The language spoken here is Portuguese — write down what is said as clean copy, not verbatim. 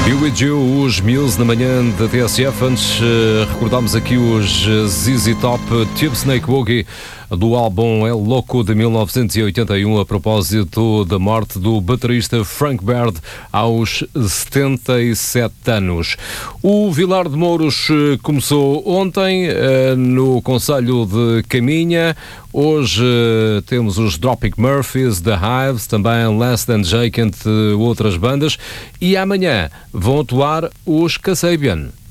Be With You, os Muse na manhã da TSF. Antes recordámos aqui os ZZ Top, Tube Snake Boogie, do álbum El Loco de 1981, a propósito da morte do baterista Frank Baird aos 77 anos. O Vilar de Mouros começou ontem no concelho de Caminha. Hoje temos os Dropkick Murphys, The Hives, também Less Than Jake, entre outras bandas. E amanhã vão atuar os Kasabian.